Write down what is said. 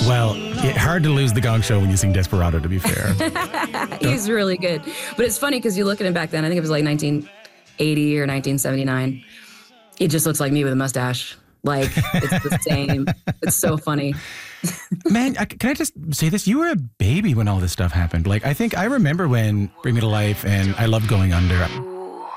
Well, hard to lose the Gong Show when you sing Desperado, to be fair. He's really good. But it's funny because you look at him back then, I think it was like 1980 or 1979. He just looks like me with a mustache. Like, it's the same. It's so funny. Man, can I just say this? You were a baby when all this stuff happened. Like, I think I remember when Bring Me to Life and I Loved Going Under.